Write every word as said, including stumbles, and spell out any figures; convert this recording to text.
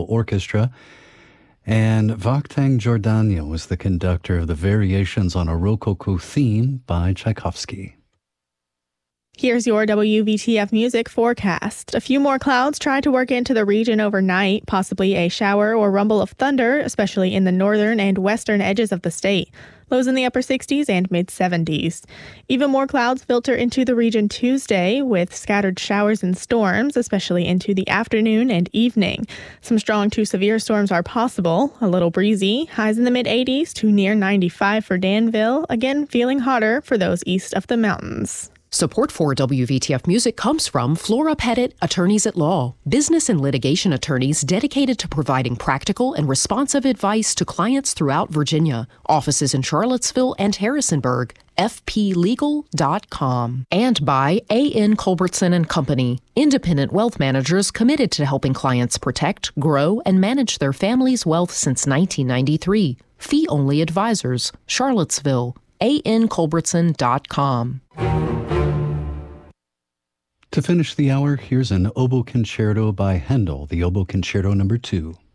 Orchestra. And Vakhtang Giordano was the conductor of the Variations on a Rococo Theme by Tchaikovsky. Here's your W V T F music forecast. A few more clouds try to work into the region overnight, possibly a shower or rumble of thunder, especially in the northern and western edges of the state. Lows in the upper sixties and mid seventies. Even more clouds filter into the region Tuesday with scattered showers and storms, especially into the afternoon and evening. Some strong to severe storms are possible, a little breezy, highs in the mid eighties to near ninety-five for Danville, again feeling hotter for those east of the mountains. Support for W V T F Music comes from Flora Pettit, Attorneys at Law, business and litigation attorneys dedicated to providing practical and responsive advice to clients throughout Virginia. Offices in Charlottesville and Harrisonburg. F P legal dot com. And by A N Culbertson and Company, independent wealth managers committed to helping clients protect, grow, and manage their family's wealth since nineteen ninety-three. Fee-only advisors, Charlottesville. A N Culbertson dot com. To finish the hour, here's an oboe concerto by Handel, the Oboe Concerto number two.